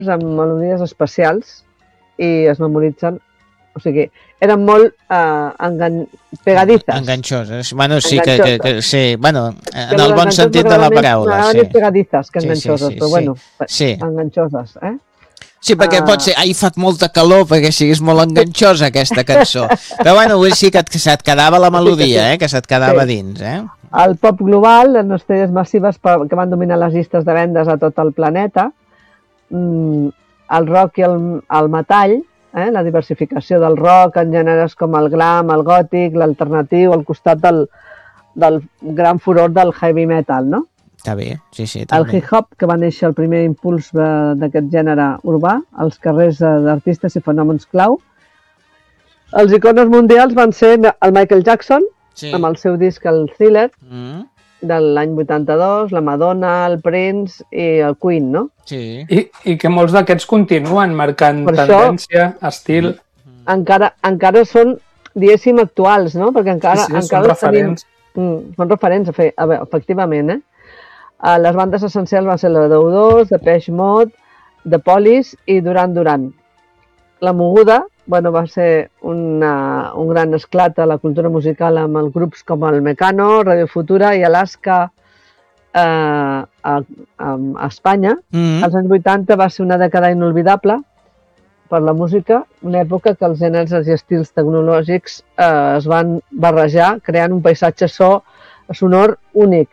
amb melodies especials i es memoritzen. O sigui, eren molt pegadizes. Enganxoses. Bueno, sí, Enganxoses. que sí, bueno, en el bon sentit de la paraula. M'agraden més pegadizes que enganxoses, sí, però bueno, sí. enganxoses, Sí, perquè pot ser, fa molta calor perquè siguis molt enganxosa aquesta cançó. Però bueno, vull dir que se't quedava la melodia, que se't quedava dins, El pop global, les estrelles massives que van dominar les llistes de vendes a tot el planeta, el rock i el metall, la diversificació del rock en gèneres com el glam, el gòtic, l'alternatiu, al costat del gran furor del heavy metal, no? Està bé, sí. El hip-hop, que va néixer el primer impuls d'aquest gènere urbà, als carrers d'artistes i fenòmens clau. Els icones mundials van ser el Michael Jackson, amb el seu disc El Thriller, de l'any 82, la Madonna, el Prince i el Queen, no? Sí. I que molts d'aquests continuen marcant tendència, estil. Encara són, diguéssim, actuals, no? Perquè encara són referents. Són referents, efectivament, Les bandes essencials van ser la de U2, Depeche Mode, The Police i Duran Duran. La moguda, va ser un gran esclat a la cultura musical amb els grups com el Mecano, Radio Futura i Alaska a Espanya. Als anys 80 va ser una dècada inolvidable per la música, una època que els gèneres i estils tecnològics es van barrejar, creant un paisatge sonor únic.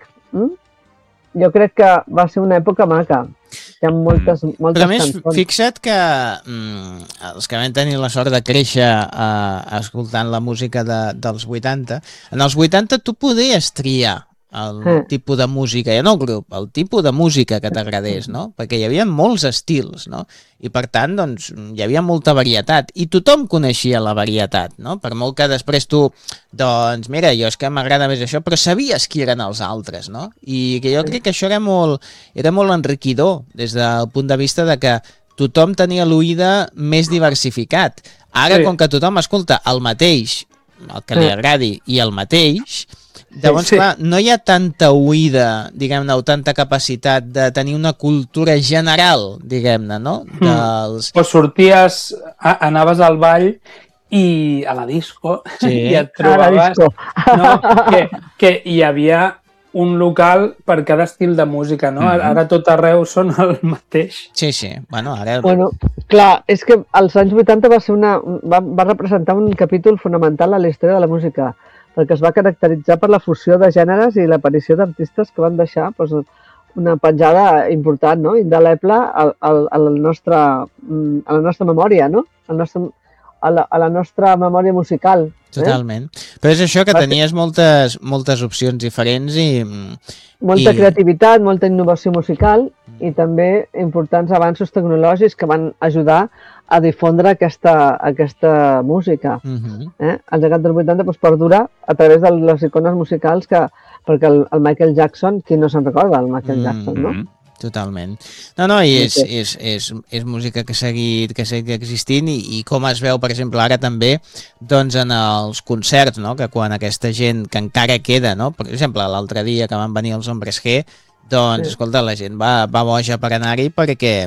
Jo crec que va ser una època maca. Hi ha moltes Però a més, cançons. fixa't que els que vam tenir la sort de créixer escoltant la música dels 80, en els 80 tu podies triar el tipus de música, ja no el grup, el tipus de música que t'agradés, no? Perquè hi havia molts estils, no? I per tant, doncs, hi havia molta varietat, i tothom coneixia la varietat, no? Per molt que després tu, doncs, mira, jo és que m'agrada més això, però sabies qui eren els altres, no? I que jo crec que això era molt enriquidor, des del punt de vista de que tothom tenia l'oïda més diversificat. Ara, com que tothom escolta el mateix, el que li agradi, i el mateix, llavors, clar, no hi ha tanta oïda, diguem-ne, o tanta capacitat de tenir una cultura general, diguem-ne, no? Pues sorties, anaves al ball i a la disco i et trobaves que hi havia un local per cada estil de música, no? Ara tot arreu són el mateix. Sí, bueno, ara... Bueno, clar, és que als anys 80 va representar un capítol fonamental a la història de la música, perquè es va caracteritzar per la fusió de gèneres i l'aparició d'artistes que van deixar una penjada important, no? Indeleble a la nostra memòria, no? A la nostra memòria musical. Totalment. Però és això, que tenies moltes opcions diferents i... Molta creativitat, molta innovació musical i també importants avanços tecnològics que van ajudar a difondre aquesta música. El llegat dels 80 perdura a través de les icones musicals perquè el Michael Jackson, qui no se'n recorda, el Michael Jackson, no? Totalment. No, i és música que ha seguit existint i com es veu, per exemple, ara també doncs en els concerts, no? Que quan aquesta gent que encara queda, no? Per exemple, l'altre dia que van venir els Hombres G, doncs, escolta, la gent va boja per anar-hi perquè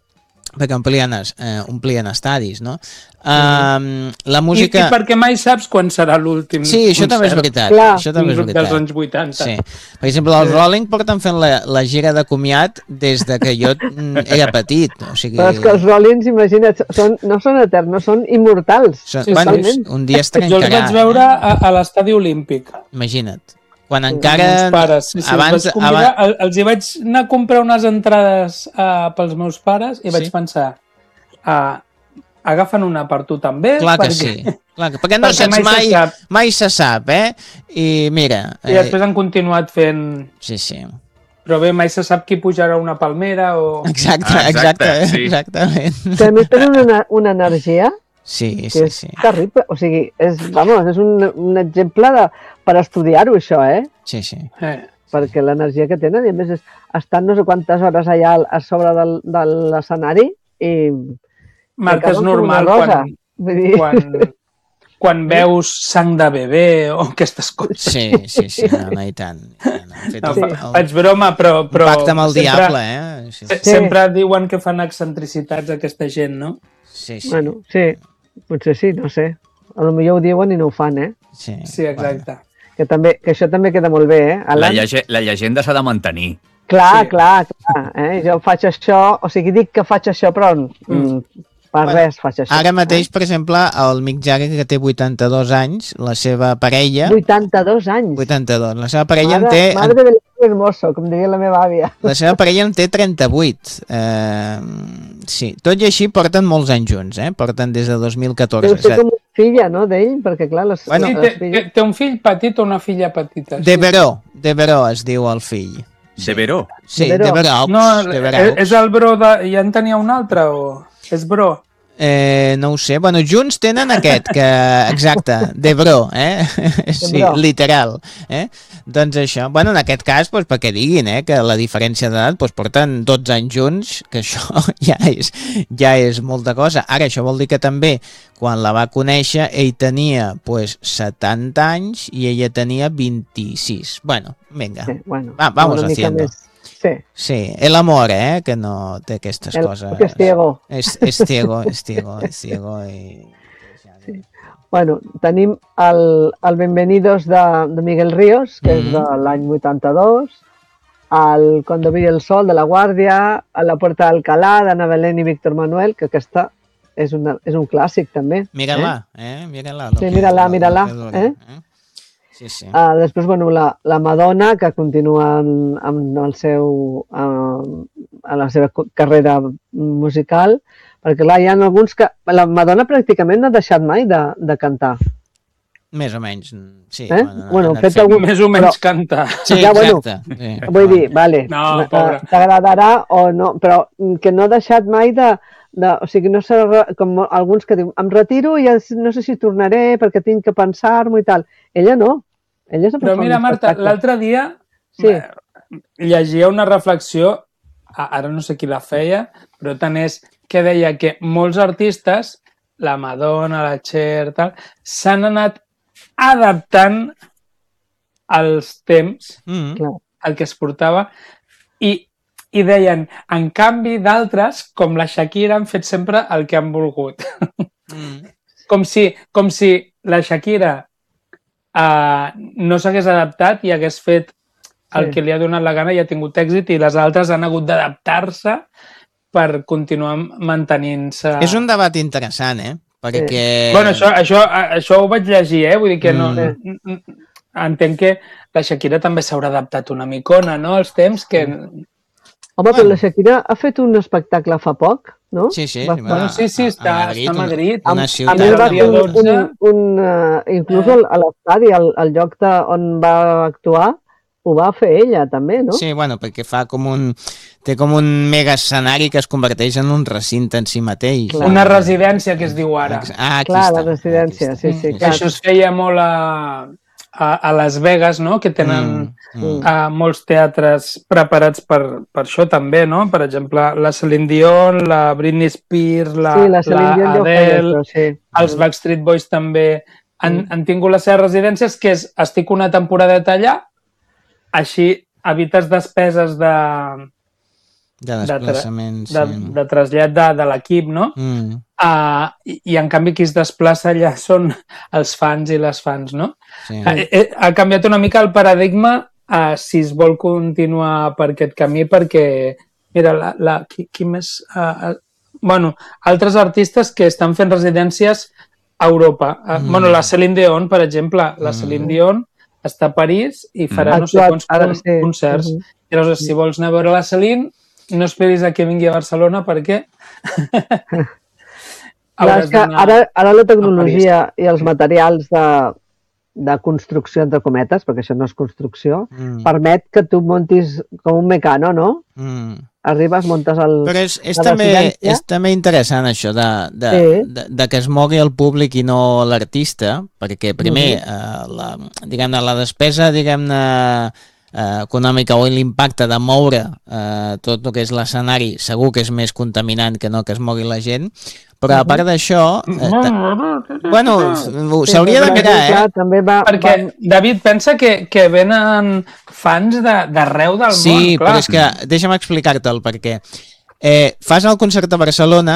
omplien estadis, no? La música... I perquè mai saps quan serà l'últim concert. Sí, això també és veritat. Això també és veritat. Dels anys 80. Sí. Per exemple, els Rolling porten fent la gira de comiat des de que jo era petit. O sigui... Però és que els Rollins, imagina't, no són eterns, són immortals. Bueno, un dia es trencarà. Jo els vaig veure a l'estadi olímpic. Imagina't. Quan encara... Pares, els hi vaig anar a comprar unes entrades pels meus pares i vaig pensar, agafen una per tu també? Clar que sí. Perquè no saps mai se sap, I mira... I després han continuat fent... Sí. Però bé, mai se sap qui pujarà una palmera o... Exactament. Que a més tenen una energia... Sí. És terrible, o sigui, és un exemple per estudiar-ho, això, Sí. Perquè l'energia que tenen, i a més estan no sé quantes hores allà a sobre de l'escenari i... Marc, és normal quan veus sang de bebè o aquestes coses. Sí, no, i tant. Faig broma, però... Un pacte amb el diable, Sempre diuen que fan excentricitats aquesta gent, no? Sí. Bueno, sí, potser sí, no sé. A lo millor ho diuen i no ho fan, Sí, exacte. Que això també queda molt bé, Alan? La llegenda s'ha de mantenir. Clar. Jo faig això, o sigui, dic que faig això, però res faig això. Ara mateix, per exemple, el Mick Jagger, que té 82 anys, la seva parella... 82 anys? 82. La seva parella en té... Madre del hermoso, com diria la meva àvia. La seva parella en té 38. Sí, tot i així porten molts anys junts, Porten des de 2014. Deu ser com una filla, no, d'ell? Perquè, clar, les filles... Té un fill petit o una filla petita? Deveró es diu el fill. Deveró? Sí, Deveró. No, és el bro de... Ja en tenia un altre o... És bro? No ho sé. Bueno, junts tenen aquest, que exacte, Deveró, Sí, literal. Doncs això. Bueno, en aquest cas, doncs, perquè diguin, que la diferència d'edat, doncs, porten 12 anys junts, que això ja és molta cosa. Ara, això vol dir que també, quan la va conèixer, ell tenia, doncs, 70 anys i ella tenia 26. Bueno, vinga. Sí, bueno, vamos haciendo. Sí, el amor, que no té aquestes coses. Que és ciego. És ciego. Sí. Bueno, tenim el Bienvenidos de Miguel Ríos, que és de l'any 82, el Cuando brille el sol, de La Guàrdia, a La Puerta d'Alcalá, d'Anna Belén i Víctor Manuel, que aquesta és un clàssic, també. Mira-la, mira-la. Sí, mira-la. Sí. Després, bueno, la Madonna, que continua amb el seu, a la seva carrera musical, perquè clar, hi ha alguns que... La Madonna pràcticament no ha deixat mai de cantar. Més o menys, sí. Bueno, més o menys cantar. Sí, exacte. Sí. Vull dir, vale, t'agradarà o no, però que no ha deixat mai o sigui, no serà com alguns que diuen, em retiro i no sé si tornaré perquè tinc que pensar-m'ho i tal. Ella no. Ella però mira, Marta, l'altre dia llegia una reflexió, ara no sé qui la feia, però tant és que deia que molts artistes, la Madonna, la Cher, tal, s'han anat adaptant als temps, el que es portava, i deien, en canvi d'altres, com la Shakira, han fet sempre el que han volgut. Com si la Shakira no s'hagués adaptat i hagués fet el que li ha donat la gana i ha tingut èxit, i les altres han hagut d'adaptar-se per continuar mantenint-se. És un debat interessant, perquè... Bueno, això ho vaig llegir, vull dir que no... Entenc que la Shakira també s'haurà adaptat una micona, no?, als temps que... Home, però la Shakira ha fet un espectacle fa poc, no? Sí. Està a Madrid. Una ciutat. A més, inclús a l'estadi, al lloc on va actuar, ho va fer ella, també, no? Sí, bueno, perquè té com un mega escenari que es converteix en un recinte en si mateix. Clar. Una residència, que es diu ara. Aquí clar, està. La residència, sí. Això es feia molt a Las Vegas, no?, que tenen molts teatres preparats per això també, no? Per exemple, la Celine Dion, la Britney Spears, la Adele, els Backstreet Boys també han tingut les seves residències, que és, estic una temporadeta allà, així evites despeses de desplaçament, de trasllat de l'equip, no? I en canvi qui es desplaça allà són els fans i les fans, no? Sí. Ha canviat una mica el paradigma si es vol continuar per aquest camí, perquè mira, qui més... Bueno, altres artistes que estan fent residències a Europa. Bueno, la Celine Dion, per exemple, la Celine Dion està a París i farà no sé quants concerts. I aleshores, si vols anar a veure la Celine, no esperis a que vingui a Barcelona, perquè... Ara la tecnologia i els materials de construcció, entre cometes, perquè això no és construcció, permet que tu montis com un mecano, no? Arribes, montes el... Però és també interessant això de que es mogui el públic i no l'artista, perquè primer, la despesa, econòmica o l'impacte de moure tot el que és l'escenari segur que és més contaminant que no que es mogui la gent, però a part d'això bueno, s'hauria de mirar, perquè David pensa que venen fans d'arreu del món, sí, però és que deixa'm explicar-te'l perquè fas el concert a Barcelona